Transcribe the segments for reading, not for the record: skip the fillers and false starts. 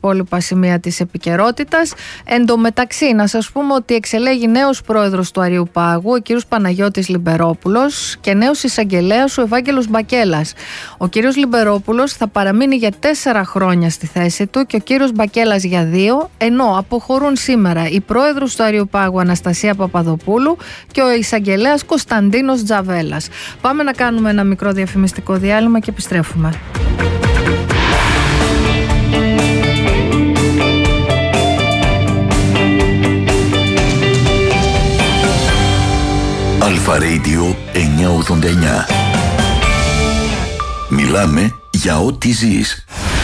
υπόλοιπα σημεία της επικαιρότητας. Εν τω μεταξύ, να σας πούμε ότι εξελέγει νέος πρόεδρος του Αριουπάγου, ο κύριος Παναγιώτης Λιμπερόπουλος, και νέος εισαγγελέας, ο Ευάγγελος Μπακέλας. Ο κύριος Λιμπερόπουλος θα παραμείνει για 4 χρόνια στη θέση του και ο κύριος Μπακέλας για 2, ενώ αποχωρούν σήμερα η πρόεδρος του Αριουπάγου Αναστασία Παπαδοπούλου και ο εισαγγελέας Κωνσταντίνος Τζαβέλας. Πάμε να κάνουμε ένα μικρό διαφημιστικό διάλειμμα και επιστρέφουμε. Αλφα Radio 989. Μιλάμε για ό,τι ζεις.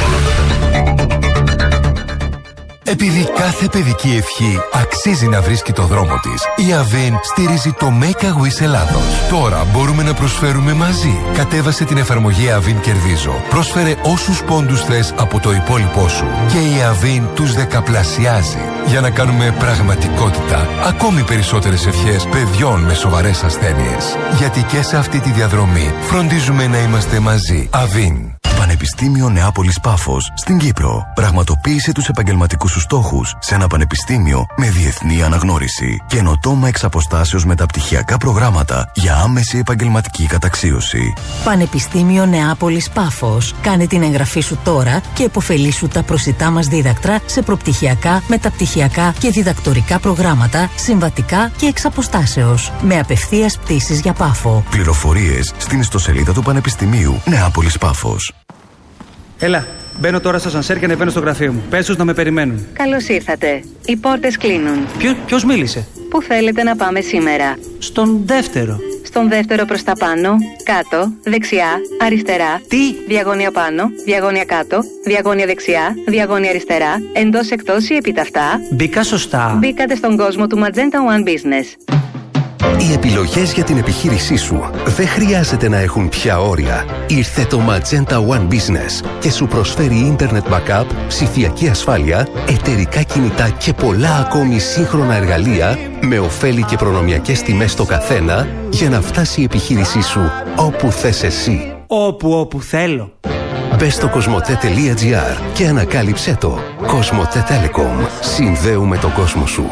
Επειδή κάθε παιδική ευχή αξίζει να βρίσκει το δρόμο της, η Avin στηρίζει το Make a Wish Ελλάδος. Τώρα μπορούμε να προσφέρουμε μαζί. Κατέβασε την εφαρμογή Avin Κερδίζω. Πρόσφερε όσους πόντους θες από το υπόλοιπό σου και η Avin τους δεκαπλασιάζει για να κάνουμε πραγματικότητα ακόμη περισσότερες ευχές παιδιών με σοβαρές ασθένειες. Γιατί και σε αυτή τη διαδρομή φροντίζουμε να είμαστε μαζί. Avin. Πανεπιστήμιο Νεάπολης Πάφος στην Κύπρο. Πραγματοποίησε τους επαγγελματικούς σου στόχους σε ένα πανεπιστήμιο με διεθνή αναγνώριση. Καινοτόμα εξ αποστάσεως μεταπτυχιακά προγράμματα για άμεση επαγγελματική καταξίωση. Πανεπιστήμιο Νεάπολης Πάφος. Κάνε την εγγραφή σου τώρα και επωφελήσου τα προσιτά μας δίδακτρα σε προπτυχιακά, μεταπτυχιακά και διδακτορικά προγράμματα, συμβατικά και εξ αποστάσεως. Με απευθείας πτήσεις για Πάφο. Πληροφορίες στην ιστοσελίδα του Πανεπιστημίου Νεάπολης Πάφος. Έλα, μπαίνω τώρα στο ασανσέρ και ανεβαίνω στο γραφείο μου. Πες τους να με περιμένουν. Καλώς ήρθατε. Οι πόρτες κλείνουν. Ποιος μίλησε? Πού θέλετε να πάμε σήμερα? Στον δεύτερο. Στον δεύτερο προς τα πάνω, κάτω, δεξιά, αριστερά. Τι? Διαγώνια πάνω, διαγώνια κάτω, διαγώνια δεξιά, διαγώνια αριστερά, εντός εκτός ή επιταυτά. Μπήκα σωστά. Μπήκατε στον κόσμο του Magenta One Business. Οι επιλογές για την επιχείρησή σου δεν χρειάζεται να έχουν πια όρια. Ήρθε το Magenta One Business και σου προσφέρει ίντερνετ backup, ψηφιακή ασφάλεια, εταιρικά κινητά και πολλά ακόμη σύγχρονα εργαλεία με ωφέλη και προνομιακές τιμές στο καθένα για να φτάσει η επιχείρησή σου όπου θες εσύ. Όπου θέλω. Μπες στο cosmote.gr και ανακάλυψέ το. Cosmote Telecom. Συνδέουμε τον κόσμο σου.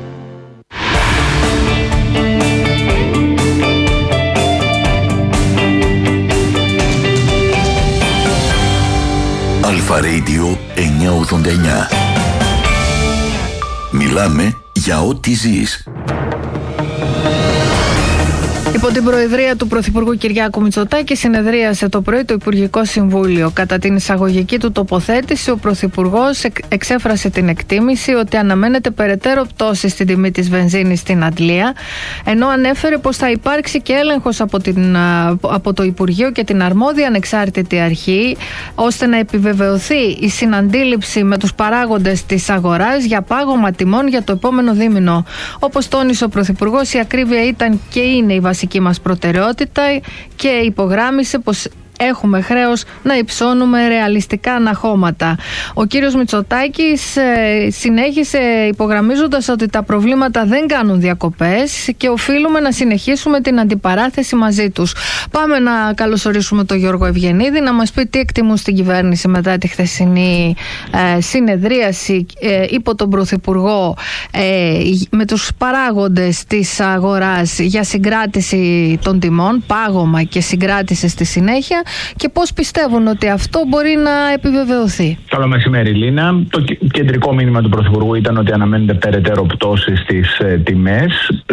Αλφα Radio 989. Μιλάμε για ό,τι ζεις. Υπό την προεδρία του Πρωθυπουργού Κυριάκου Μητσοτάκη συνεδρίασε το πρωί το Υπουργικό Συμβούλιο. Κατά την εισαγωγική του τοποθέτηση, ο Πρωθυπουργός εξέφρασε την εκτίμηση ότι αναμένεται περαιτέρω πτώση στην τιμή της βενζίνης στην Αντλία, ενώ ανέφερε πως θα υπάρξει και έλεγχος από το Υπουργείο και την αρμόδια ανεξάρτητη αρχή, ώστε να επιβεβαιωθεί η συναντήληψη με τους παράγοντες της αγοράς για πάγωμα τιμών για το επόμενο δίμηνο. Όπως τόνισε ο Πρωθυπουργός, η ακρίβεια ήταν και είναι η βασική μας προτεραιότητα και υπογράμμισε πως έχουμε χρέος να υψώνουμε ρεαλιστικά αναχώματα. Ο κύριος Μητσοτάκης συνέχισε υπογραμμίζοντας ότι τα προβλήματα δεν κάνουν διακοπές και οφείλουμε να συνεχίσουμε την αντιπαράθεση μαζί τους. Πάμε να καλωσορίσουμε τον Γιώργο Ευγενίδη να μας πει τι εκτιμούν στην κυβέρνηση μετά τη χθεσινή συνεδρίαση υπό τον Πρωθυπουργό με τους παράγοντες της αγοράς για συγκράτηση των τιμών, πάγωμα και συγκράτηση στη συνέχεια, και πώς πιστεύουν ότι αυτό μπορεί να επιβεβαιωθεί. Καλό μεσημέρι, Λίνα. Το κεντρικό μήνυμα του Πρωθυπουργού ήταν ότι αναμένεται περαιτέρω πτώση στις τιμές.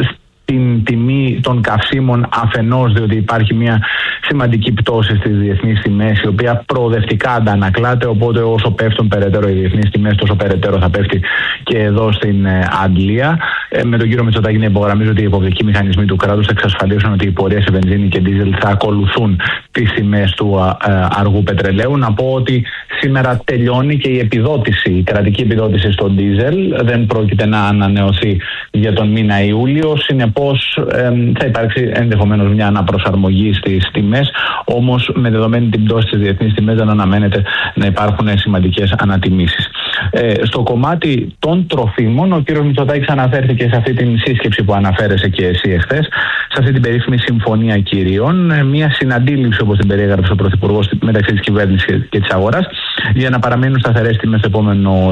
Την τιμή των καυσίμων αφενός, διότι υπάρχει μια σημαντική πτώση στις διεθνείς τιμές, η οποία προοδευτικά αντανακλάται, οπότε όσο πέφτουν περαιτέρω οι διεθνείς τιμές, τόσο περαιτέρω θα πέφτει και εδώ στην Αγγλία. Με τον κύριο Μητσοτάκη να υπογραμμίζω ότι οι υποπτικοί μηχανισμοί του κράτους θα εξασφαλίσουν ότι οι πορείες σε βενζίνη και ντίζελ θα ακολουθούν τις τιμές του αργού πετρελαίου. Να πω ότι σήμερα τελειώνει και η επιδότηση, η κρατική επιδότηση στο ντίζελ. Δεν πρόκειται να ανανεωθεί για τον μήνα Ιούλιο. Συνεπώς θα υπάρξει ενδεχομένως μια αναπροσαρμογή στις τιμές. Όμως με δεδομένη την πτώση στις διεθνείς τιμές δεν αναμένεται να υπάρχουν σημαντικές ανατιμήσεις. Στο κομμάτι των τροφίμων, ο κύριος Μητσοτάκης αναφέρθηκε σε αυτή την σύσκεψη που αναφέρεσαι και εσύ εχθές, σε αυτή την περίφημη συμφωνία κυρίων, μια συναντήληψη όπως την περιέγραψε ο Πρωθυπουργός μεταξύ της κυβέρνησης και της αγοράς, για να παραμείνουν σταθερές τιμές στο επόμενο